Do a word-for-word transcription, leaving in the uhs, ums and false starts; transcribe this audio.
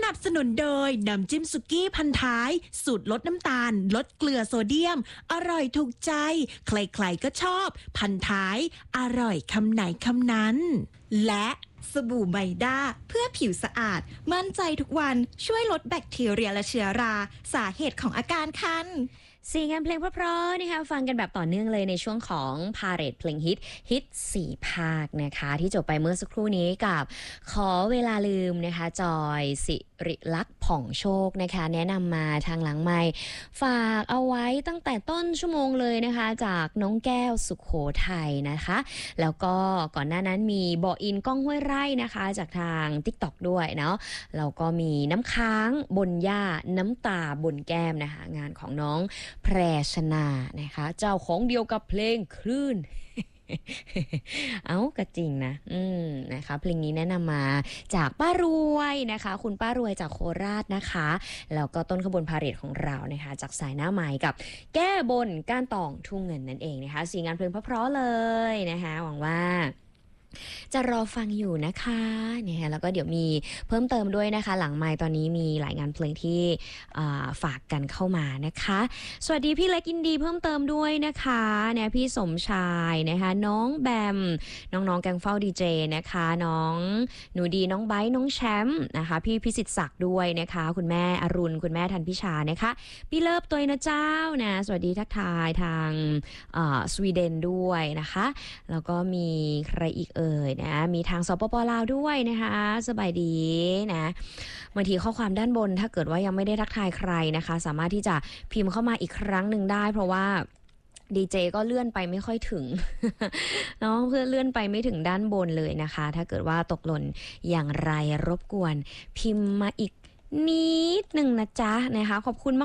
นับสนุนโดยน้ำจิ้มสุกี้พันท้ายสูตรลดน้ำตาลลดเกลือโซเดียมอร่อยถูกใจใครๆก็ชอบพันท้ายอร่อยคำไหนคำนั้นและสบู่ไมด้าเพื่อผิวสะอาดมั่นใจทุกวันช่วยลดแบคทีเรียและเชื้อราสาเหตุของอาการคันสี่งานเพลงเพราะๆนะคะฟังกันแบบต่อเนื่องเลยในช่วงของพาเหรดเพลงฮิตฮิตสี่ภาคนะคะที่จบไปเมื่อสักครู่นี้กับขอเวลาลืมนะคะจอยสิริลักษณ์ผ่องโชคนะคะแนะนำมาทางหลังไมค์ฝากเอาไว้ตั้งแต่ต้นชั่วโมงเลยนะคะจากน้องแก้วสุขโขทัยนะคะแล้วก็ก่อนหน้านั้นมีบออินก้องห้วยไร่นะคะจากทาง ติ๊กต็อก ด้วยเนาะแล้วก็มีน้ำค้างบนหญ้าน้ำตาบนแก้มนะคะงานของน้องแพรชนานะคะเจ้าของเดียวกับเพลงคลื่น เอ้าก็จริงนะอืมนะคะเพลงนี้แนะนำมาจากป้ารวยนะคะคุณป้ารวยจากโคราชนะคะแล้วก็ต้นขบวนพาเหรดของเรานะคะจากสายหน้าไม้กับแก้บนก้านตองทุ่งเงินนั่นเองนะคะสี่งานเพลงเพราะๆเลยนะคะหวังว่าจะรอฟังอยู่นะคะเนี่ยแล้วก็เดี๋ยวมีเพิ่มเติมด้วยนะคะหลังไมค์ตอนนี้มีหลายงานเพลงที่ฝากกันเข้ามานะคะสวัสดีพี่เล็กอินดีเพิ่มเติมด้วยนะคะเนี่ยพี่สมชายนะคะน้องแบมน้องๆแกงเฝ้าดีเจนะคะน้องหนูดีน้องไบร์ทน้องแชมป์นะคะพี่พิสิทธิ์ศักดิ์ด้วยนะคะคุณแม่อรุณคุณแม่ทันพิชานะคะพี่เลิฟตัวนะเจ้านะสวัสดีทักทายทางสวีเดนด้วยนะคะแล้วก็มีใครอีกเอ่ยนะมีทางสปป.ลาวด้วยนะคะสบายดีนะบางทีข้อความด้านบนถ้าเกิดว่ายังไม่ได้ทักทายใครนะคะสามารถที่จะพิมพ์เข้ามาอีกครั้งหนึ่งได้เพราะว่าดีเจก็เลื่อนไปไม่ค่อยถึง เนาะเพื่อเลื่อนไปไม่ถึงด้านบนเลยนะคะถ้าเกิดว่าตกหล่นอย่างไรรบกวนพิมพ์มาอีกนิดหนึ่งนะจ๊ะนะคะขอบคุณ